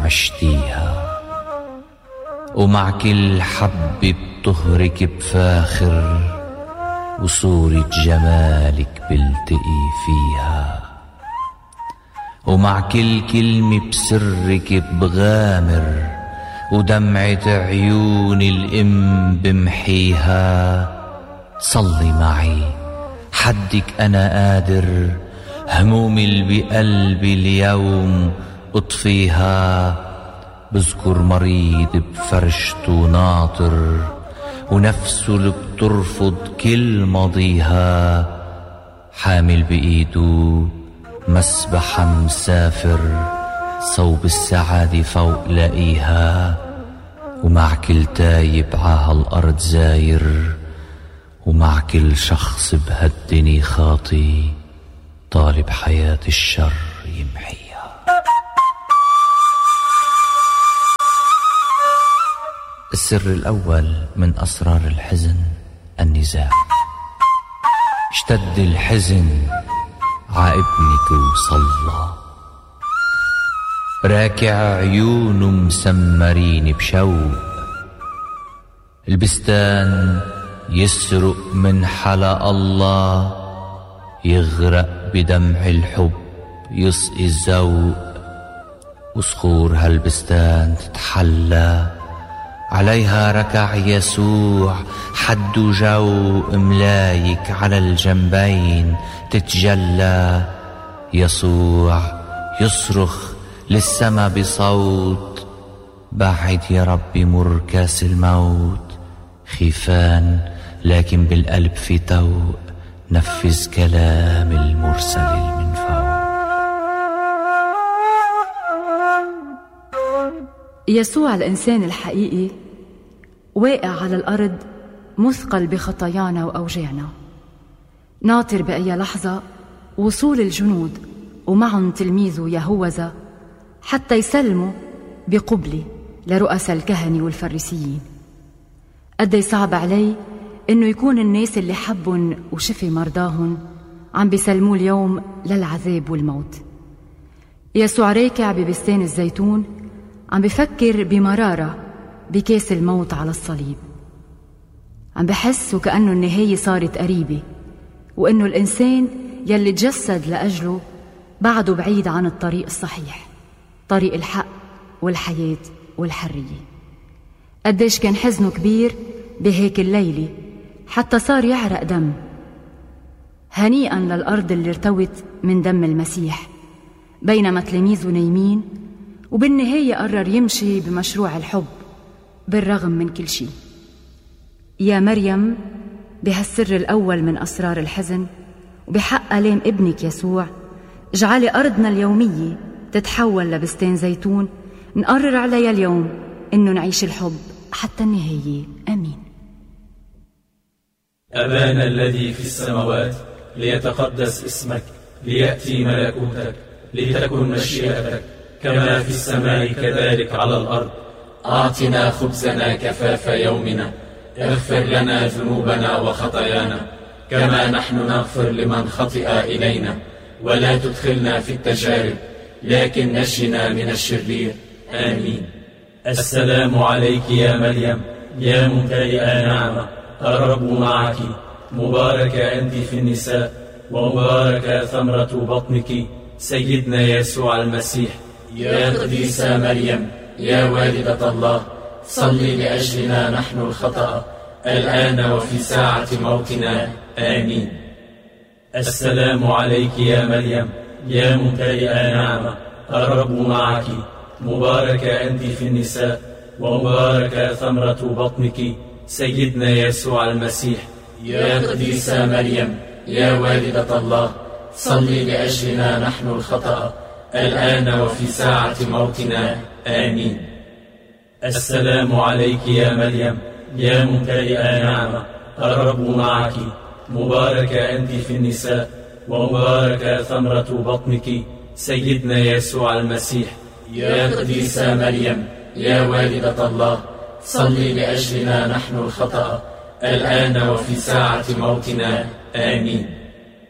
عشتيها، ومع كل حبة بطهرك بفاخر، وصورة جمالك بلتقي فيها، ومع كل كلمة بسرك بغامر، ودمعة عيون الأم بمحيها. صلي معي حدك أنا قادر، همومي اللي بقلبي اليوم أطفيها. بذكر مريض بفرشته ناطر، ونفسه اللي بترفض كل ماضيها. حامل بإيده مسبحة مسافر، صوب السعادة فوق لاقيها. ومع كل تايب عهالأرض زاير، ومع كل شخص بهالدنيا خاطي، طالب حياة الشر يمحيها. السر الأول من أسرار الحزن النزاع. اشتد الحزن عابنك وصلى، راكع عيونه مسمرين بشوق. البستان يسرق من حلا الله، يغرق بدمع الحب يسقي الذوق. وصخور هالبستان تتحلى، عليها ركع يسوع حد جو ملايك على الجنبين تتجلى. يسوع يصرخ للسما بصوت، بعد يا ربي مر كاس الموت. خيفان لكن بالقلب في توق، نفذ كلام المرسل من فوق. يسوع الإنسان الحقيقي واقع على الأرض، مثقل بخطايانا وأوجاعنا، ناطر بأي لحظة وصول الجنود ومعهم تلميذه يهوذا حتى يسلموا بقبلة لرؤساء الكهنة والفريسيين. قد صعب علي إنه يكون الناس اللي حبهم وشفي مرضاهم عم بيسلموه اليوم للعذاب والموت. يسوع راكع ببستان الزيتون عم بفكر بمرارة بكاس الموت على الصليب، عم بحس وكأنه النهاية صارت قريبة، وإنه الإنسان يلي تجسد لأجله بعده بعيد عن الطريق الصحيح، طريق الحق والحياة والحرية. قديش كان حزنه كبير بهيك الليلة حتى صار يعرق دم. هنيئا للأرض اللي ارتوت من دم المسيح، بينما تلاميذه نايمين، وبالنهاية قرر يمشي بمشروع الحب بالرغم من كل شيء. يا مريم، بهالسر الأول من أسرار الحزن وبحق آلام ابنك يسوع، اجعلي أرضنا اليومية تتحول لبستان زيتون نقرر عليها اليوم إنه نعيش الحب حتى النهاية. آمين. أبانا الذي في السماوات، ليتقدس اسمك، ليأتي ملكوتك، لتكن مشيئتك كما في السماء كذلك على الأرض. أعطنا خبزنا كفاف يومنا، اغفر لنا ذنوبنا وخطايانا كما نحن نغفر لمن خطئ إلينا، ولا تدخلنا في التجارب لكن نجنا من الشرير. آمين. السلام عليك يا مريم، يا ممتلئة نعمة، الرب معك، مباركة أنت في النساء، ومباركة ثمرة بطنك سيدنا يسوع المسيح. يا قديسة مريم، يا والدة الله، صلي لأجلنا نحن الخطأ، الآن وفي ساعة موتنا. آمين. السلام عليك يا مريم، يا ممتلئة نعمة، الرب معك، مباركة أنت في النساء، ومباركة ثمرة بطنك سيدنا يسوع المسيح. يا قديسة مريم، يا والدة الله، صلي لأجلنا نحن الخطأ، الآن وفي ساعة موتنا. آمين. السلام عليك يا مريم، يا ممتلئة نعمة، الرب معك، مباركة أنت في النساء، ومباركة ثمرة بطنك سيدنا يسوع المسيح. يا قديسة مريم، يا والدة الله، صلي لأجلنا نحن الخطأ، الآن وفي ساعة موتنا. آمين.